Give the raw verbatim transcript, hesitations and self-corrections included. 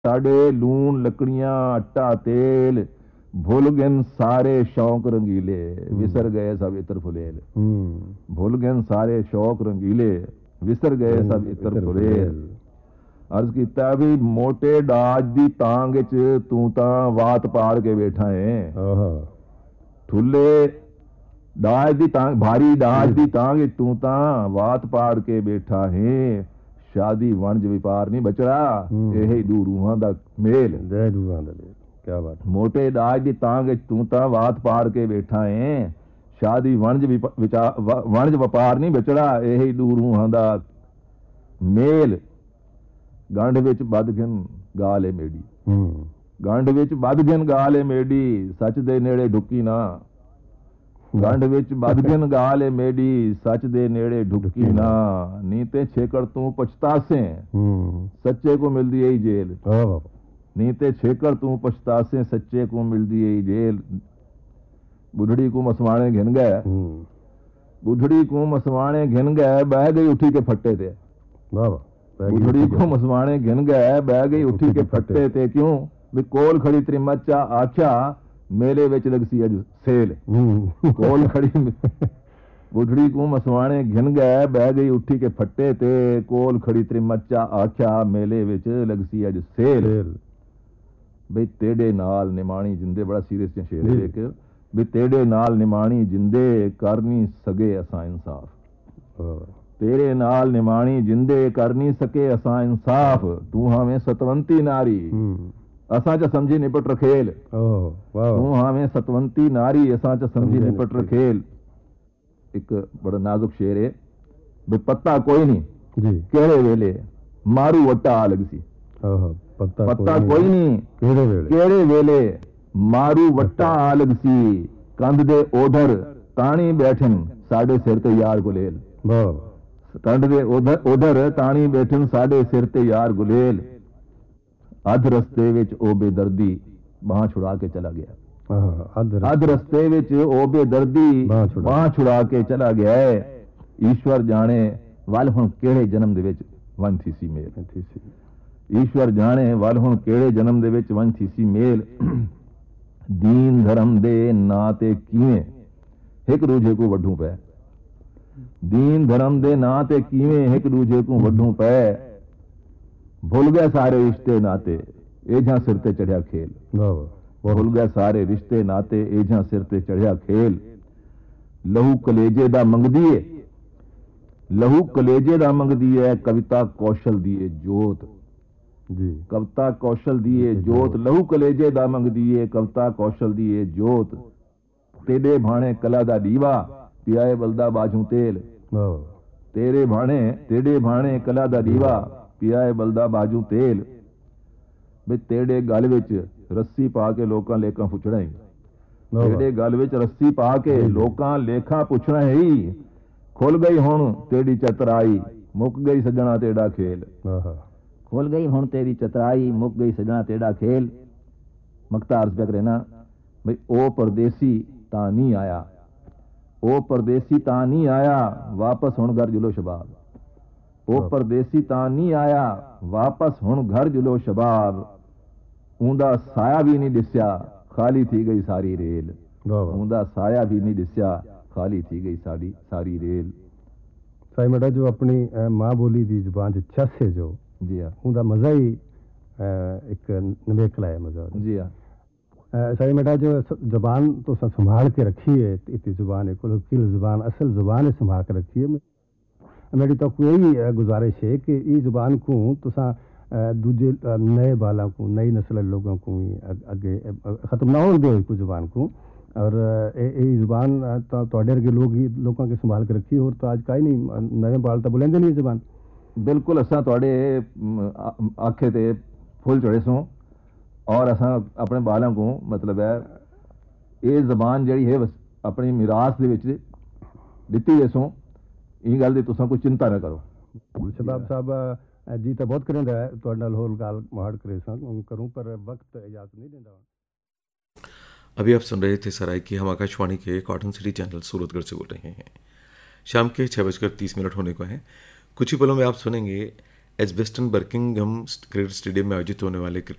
साडे लून लकड़ियां आटा तेल भूल गए सारे शौक रंगीले विसर गए सब इतर फुलेल। भूल गए सारे शौक रंगीले विसर गए सब इतर फुलेल। अर्ज किया भी मोटे डाज दी तांग च तू तां वात पाड़ के बैठा है। ठुले डाज दी तांग भारी डाज दी तांग च तू तां वात पाड़ के बैठा है। शादी वणज व्यापार नहीं बचड़ा यही दू रूहां दा मेल। क्या बात। मोटे डाज दी तांग च तू तां वात पाड़ के बैठा है। शादी वणज वणज व्यापार नहीं बचड़ा यही दू रूहां दा मेल। गंढ विच बद घिन गाले मेडी गंढ विच बद घिन गाले मेडी सच दे नेड़े ढुकी ना। गंढ विच बद घिन गाले मेडी सच दे नेड़े ढुकी ना। नी ते छेकड़ तू पछतासे सच्चे को मिलदी यही जेल। नी ते छेकड़ तू पछतासे सच्चे को मिलदी यही जेल। बुढ़ड़ी को मसवाणे घिन गए बुढ़ड़ी को मसवाणे घिन गए बह गई उठी के फट्टे ते। बुढ़ड़ी को मसवाणे घिन गए बह गई उठी के फट्टे ते क्यों भी कोल खड़ी तेरी मच्चा आख्या मेले विच लगसी अज सेल। कोल खड़ी बुढ़ड़ी को मसवाणे घिन गए बह गई उठी के फट्टे ते कोल खड़ी तेरी मच्चा आख्या मेले विच लगसी अज सेल। बई तेड़े नाल निमाणी जिंदे बड़ा सीरियस शेर है एक भी तेड़े नाल निमाणी जिंदे करनी सगे असां इंसाफ। तेरे नाल निमाणी जिंदे कर नहीं सके असां इंसाफ। तू हमें सतवंती नारी असां च समझी निपट रखेल। तू हमें सतवंती नारी असां च समझी निपट रखेल। एक बड़ा नाजुक शेर है भी पत्ता कोई नहीं केड़े वेले मारू वट्टा आ लगसी। पत्ता, पत्ता कोई नहीं केड़े वेले केड़े वेले मारू वट्टा आ लगसी। कंध दे ओढ़र ताणी बैठन साडे सिर ते यार गुलेल। कंध दे ओढ़र ओढ़र ताणी बैठन साडे सिर ते यार गुलेल। अध रस्ते विच ओ बेदर्दी बाह छुड़ा के चला गया। अध रस्ते विच ओ बेदर्दी बाह छुड़ा के चला गया है। ईश्वर जाने वल हुण केड़े जन्म दे विच वन थी सी मेल। ईश्वर जाने वल हुण केड़े जन्म दे विच वन थी सी मेल। दीन धर्म दे ना ते किवें एक दूजे को वढू पै। दीन धर्म दे ना ते किवें एक दूजे को वढू पै। भुल गए सारे रिश्ते नाते एझा सिर ते चढ़िया खेल। भुल गए सारे रिश्ते नाते एझा सिर ते चढ़िया खेल। लहू कलेजे दा मंगदी है लहू कलेजे दा मंगदी है कविता कौशल दी है जोत। जी कविता कौशल दी है जोत लहू कलेजे दा मंगदी है कविता कौशल दी है जोत। तेरे भाणे कला दा दीवा पियाए बलदा बाजू तेल। तेरे भाणे तेरे भाणे कला दा दीवा पियाए बलदा बाजू तेल। भी तेरे गल विच रस्सी पा के लोकां लेखां पुछना ही। तेरे गल विच रस्सी पा के लोकां लेखां पुछना ही। खुल गई हुण तेरी चतराई मुक गई सजना तेरा खेल। खुल गई हुण तेरी चतराई मुक गई सजना तेरा खेल। मकतार पे करना भाई ओ परदेसी ता नहीं आया ओ परदेसी ता नहीं आया वापस हुण घर जुलो शबाब। ओ परदेसी ता नहीं आया वापस हुण घर जुलो शबाब। ऊंदा साया भी नहीं दिस्या खाली थी गई सारी रेल। ऊंदा साया भी नहीं दिस्या खाली थी गई सारी सारी रेल। साई मड़ा जो अपनी माँ बोली दी जुबान च छस है जो जी हाँ ऊंदा मजा ही एक नवेकला है मजा। जी हाँ साई मड़ा जो जुबान तो संभाल के रखी है इतनी जुबान है कुल जुबान असल जुबान है संभाल के रखी है। मेरी तो कोई गुजारिश है कि ये जुबान को तुसा दूजे नए बाला को नई नस्ल लोगों को अगे खत्म ना हो दो इस जुबान को। और ये जुबान तो के लोग ही लोगों के संभाल के रखी और तो आज का ही नहीं नए बाल तो बोलेंगे नहीं जुबान। बिल्कुल असा थोड़े आखे ते फुल चढ़े सो और असा अपने बालों को मतलब है ये जबान जी है बस अपनी मिरास दे विच दिती है सो ये गल दी तुसां कोई चिंता ना करो। शबाब साहब जी तो बहुत करें तो नाल होल गाल माड़ करे करूं पर वक्त इजाजत नहीं देता। अभी आप सुन रहे थे सराइकी हम आकाशवाणी के कॉटन सिटी चैनल सूरतगढ़ से बोल रहे हैं। शाम के छः बजकर तीस मिनट होने को हैं। कुछ ही पलों में आप सुनेंगे एजबेस्टन बर्किंघम क्रिकेट स्टेडियम में आयोजित होने वाले